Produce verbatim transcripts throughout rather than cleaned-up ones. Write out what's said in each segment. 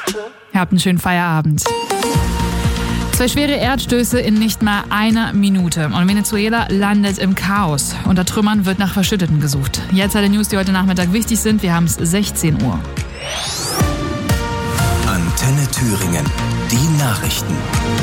Habt einen schönen Feierabend. Zwei schwere Erdstöße in nicht mal einer Minute und Venezuela landet im Chaos. Unter Trümmern wird nach Verschütteten gesucht. Jetzt alle News, die heute Nachmittag wichtig sind. Wir haben es sechzehn Uhr. Antenne Thüringen. Die Nachrichten.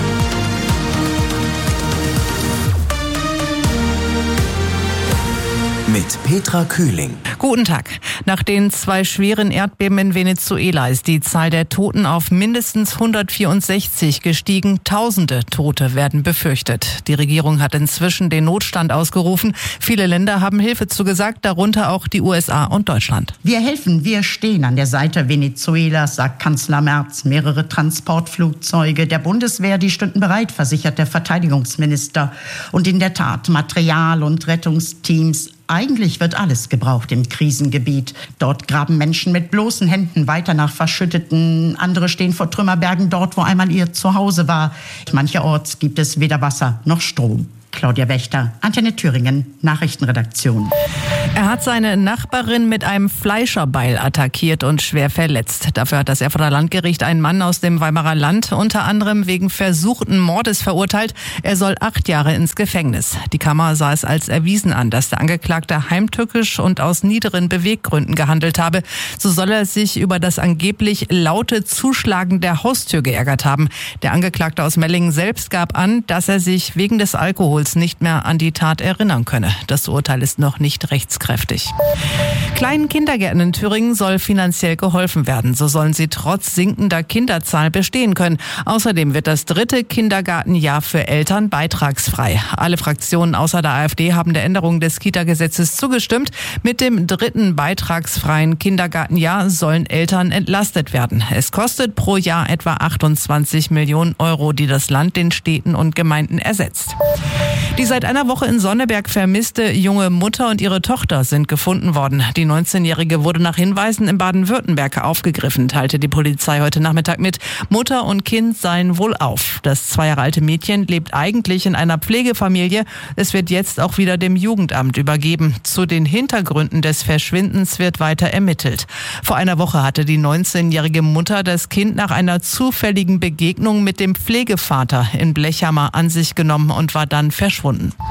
Mit Petra Kühling. Guten Tag. Nach den zwei schweren Erdbeben in Venezuela ist die Zahl der Toten auf mindestens hundertvierundsechzig gestiegen. Tausende Tote werden befürchtet. Die Regierung hat inzwischen den Notstand ausgerufen. Viele Länder haben Hilfe zugesagt, darunter auch die U S A und Deutschland. Wir helfen, wir stehen an der Seite Venezuelas, sagt Kanzler Merz. Mehrere Transportflugzeuge der Bundeswehr, die stünden bereit, versichert der Verteidigungsminister. Und in der Tat, Material und Rettungsteams. Eigentlich wird alles gebraucht im Krisengebiet. Dort graben Menschen mit bloßen Händen weiter nach Verschütteten. Andere stehen vor Trümmerbergen dort, wo einmal ihr Zuhause war. Mancherorts gibt es weder Wasser noch Strom. Claudia Wächter, Antenne Thüringen, Nachrichtenredaktion. Er hat seine Nachbarin mit einem Fleischerbeil attackiert und schwer verletzt. Dafür hat das Erfurter Landgericht einen Mann aus dem Weimarer Land unter anderem wegen versuchten Mordes verurteilt. Er soll acht Jahre ins Gefängnis. Die Kammer sah es als erwiesen an, dass der Angeklagte heimtückisch und aus niederen Beweggründen gehandelt habe. So soll er sich über das angeblich laute Zuschlagen der Haustür geärgert haben. Der Angeklagte aus Mellingen selbst gab an, dass er sich wegen des Alkohols nicht mehr an die Tat erinnern könne. Das Urteil ist noch nicht rechtskräftig. Kleinen Kindergärten in Thüringen soll finanziell geholfen werden. So sollen sie trotz sinkender Kinderzahl bestehen können. Außerdem wird das dritte Kindergartenjahr für Eltern beitragsfrei. Alle Fraktionen außer der AfD haben der Änderung des Kita-Gesetzes zugestimmt. Mit dem dritten beitragsfreien Kindergartenjahr sollen Eltern entlastet werden. Es kostet pro Jahr etwa achtundzwanzig Millionen Euro, die das Land den Städten und Gemeinden ersetzt. Die seit einer Woche in Sonneberg vermisste junge Mutter und ihre Tochter sind gefunden worden. Die neunzehnjährige wurde nach Hinweisen in Baden-Württemberg aufgegriffen, teilte die Polizei heute Nachmittag mit. Mutter und Kind seien wohlauf. Das zwei Jahre alte Mädchen lebt eigentlich in einer Pflegefamilie. Es wird jetzt auch wieder dem Jugendamt übergeben. Zu den Hintergründen des Verschwindens wird weiter ermittelt. Vor einer Woche hatte die neunzehnjährige Mutter das Kind nach einer zufälligen Begegnung mit dem Pflegevater in Blechhammer an sich genommen und war dann verschwunden.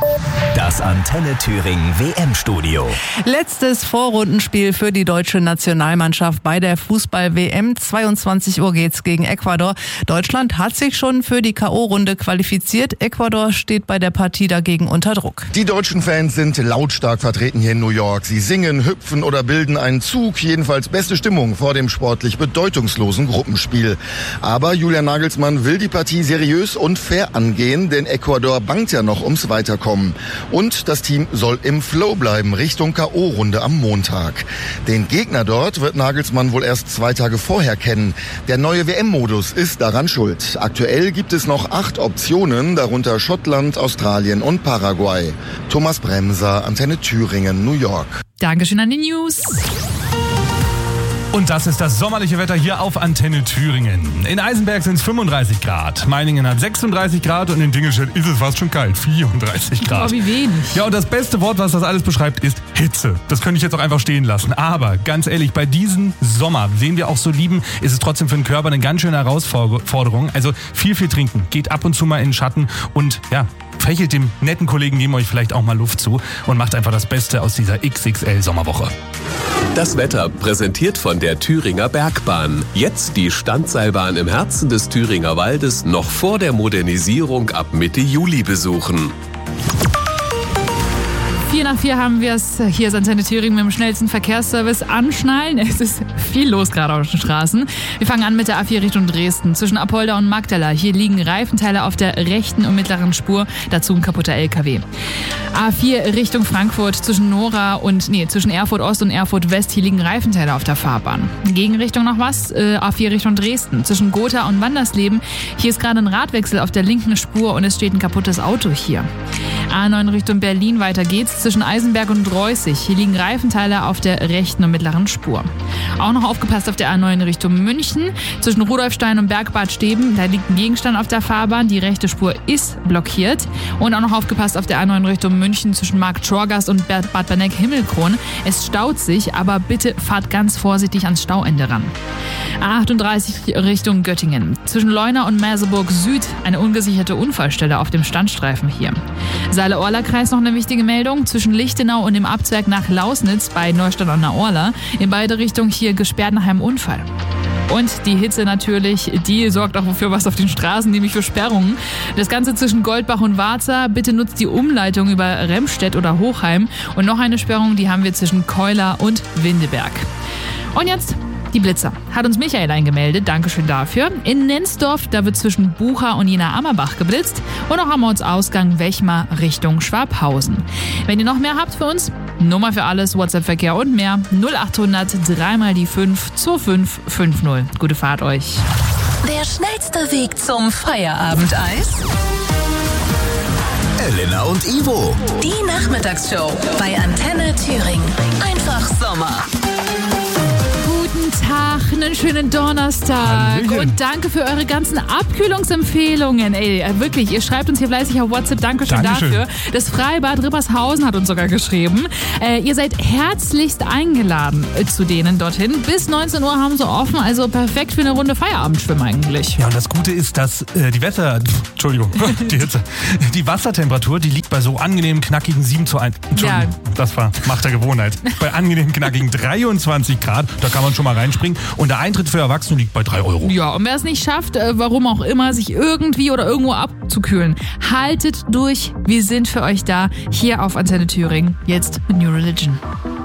Das Antenne Thüringen W M-Studio. Letztes Vorrundenspiel für die deutsche Nationalmannschaft bei der Fußball-W M. zweiundzwanzig Uhr geht's gegen Ecuador. Deutschland hat sich schon für die K O-Runde qualifiziert. Ecuador steht bei der Partie dagegen unter Druck. Die deutschen Fans sind lautstark vertreten hier in New York. Sie singen, hüpfen oder bilden einen Zug. Jedenfalls beste Stimmung vor dem sportlich bedeutungslosen Gruppenspiel. Aber Julian Nagelsmann will die Partie seriös und fair angehen, denn Ecuador bangt ja noch ums Weiterkommen. Und das Team soll im Flow bleiben Richtung K O-Runde am Montag. Den Gegner dort wird Nagelsmann wohl erst zwei Tage vorher kennen. Der neue W M-Modus ist daran schuld. Aktuell gibt es noch acht Optionen, darunter Schottland, Australien und Paraguay. Thomas Bremser, Antenne Thüringen, New York. Dankeschön an die News. Und das ist das sommerliche Wetter hier auf Antenne Thüringen. In Eisenberg sind es fünfunddreißig Grad, Meiningen hat sechsunddreißig Grad und in Dingelstedt ist es fast schon kalt, vierunddreißig Grad. Oh, wie wenig. Ja, und das beste Wort, was das alles beschreibt, ist Hitze. Das könnte ich jetzt auch einfach stehen lassen. Aber ganz ehrlich, bei diesem Sommer, den wir auch so lieben, ist es trotzdem für den Körper eine ganz schöne Herausforderung. Also viel, viel trinken, geht ab und zu mal in den Schatten und ja, fächelt dem netten Kollegen neben euch vielleicht auch mal Luft zu und macht einfach das Beste aus dieser X X L-Sommerwoche. Das Wetter präsentiert von der Thüringer Bergbahn. Jetzt die Standseilbahn im Herzen des Thüringer Waldes noch vor der Modernisierung ab Mitte Juli besuchen. Vier nach vier haben wir es. Hier ist Antenne Thüringen mit dem schnellsten Verkehrsservice. Anschnallen. Es ist viel los gerade auf den Straßen. Wir fangen an mit der A vier Richtung Dresden. Zwischen Apolda und Magdala. Hier liegen Reifenteile auf der rechten und mittleren Spur. Dazu ein kaputter L K W. A vier Richtung Frankfurt zwischen Nora und, nee, zwischen Erfurt Ost und Erfurt West. Hier liegen Reifenteile auf der Fahrbahn. Gegenrichtung noch was? Äh, A vier Richtung Dresden. Zwischen Gotha und Wandersleben. Hier ist gerade ein Radwechsel auf der linken Spur und es steht ein kaputtes Auto hier. A neun Richtung Berlin, weiter geht's. Zwischen Eisenberg und Dreußig. Hier liegen Reifenteile auf der rechten und mittleren Spur. Auch noch aufgepasst auf der A neun Richtung München. Zwischen Rudolfstein und Bergbad Steben, da liegt ein Gegenstand auf der Fahrbahn. Die rechte Spur ist blockiert. Und auch noch aufgepasst auf der A neun Richtung München zwischen Markt-Schorgast und Bad Berneck-Himmelkron. Es staut sich, aber bitte fahrt ganz vorsichtig ans Stauende ran. A achtunddreißig Richtung Göttingen. Zwischen Leuna und Merseburg Süd eine ungesicherte Unfallstelle auf dem Standstreifen hier. Saale-Orla-Kreis noch eine wichtige Meldung. Zwischen Lichtenau und dem Abzweig nach Lausnitz bei Neustadt an der Orla. In beide Richtungen hier gesperrt nach einem Unfall. Und die Hitze natürlich, die sorgt auch für was auf den Straßen, nämlich für Sperrungen. Das Ganze zwischen Goldbach und Warza. Bitte nutzt die Umleitung über Remstedt oder Hochheim. Und noch eine Sperrung, die haben wir zwischen Keuler und Windeberg. Und jetzt die Blitzer. Hat uns Michael eingemeldet, Dankeschön dafür. In Nensdorf, da wird zwischen Bucha und Jena-Ammerbach geblitzt. Und auch am Ortsausgang Wechmar Richtung Schwabhausen. Wenn ihr noch mehr habt für uns, Nummer für alles, WhatsApp-Verkehr und mehr, null achthundert drei mal die fünf zwei fünf fünf null. Gute Fahrt euch. Der schnellste Weg zum Feierabendeis? Elena und Ivo. Die Nachmittagsshow bei Antenne Thüringen. Einfach Sommer. Guten Tag, einen schönen Donnerstag. Hallöchen. Und danke für eure ganzen Abkühlungsempfehlungen. Ey, wirklich, ihr schreibt uns hier fleißig auf WhatsApp. Dankeschön, Dankeschön. dafür. Das Freibad Rippershausen hat uns sogar geschrieben. Äh, ihr seid herzlichst eingeladen äh, zu denen dorthin. Bis neunzehn Uhr haben sie offen, also perfekt für eine Runde Feierabendschwimmen eigentlich. Ja, und das Gute ist, dass äh, die Wetter, Entschuldigung, die Hitze, die Wassertemperatur, die liegt bei so angenehm knackigen sieben zu eins. Entschuldigung, Ja. das war Macht der Gewohnheit. Bei angenehm knackigen dreiundzwanzig Grad, da kann man schon mal reinspringen. Und der Eintritt für Erwachsene liegt bei drei Euro. Ja, und wer es nicht schafft, äh, warum auch immer, sich irgendwie oder irgendwo abzukühlen, haltet durch. Wir sind für euch da, hier auf Antenne Thüringen, jetzt mit New Religion.